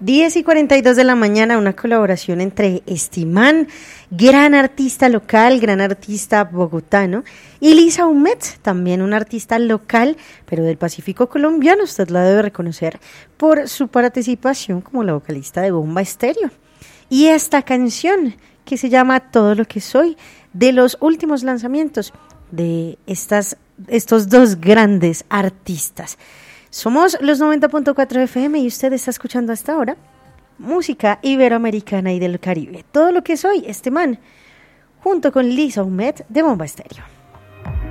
10:42 de la mañana, una colaboración entre Estimán, gran artista local, gran artista bogotano, y Lisa Humet, también una artista local, pero del Pacífico colombiano. Usted la debe reconocer por su participación como la vocalista de Bomba Estéreo. Y esta canción, que se llama Todo lo que soy, de los últimos lanzamientos de estos dos grandes artistas. Somos los 90.4 FM y usted está escuchando hasta ahora música iberoamericana y del Caribe. Todo lo que soy, Estimán, junto con Lisa Humet de Bomba Estéreo.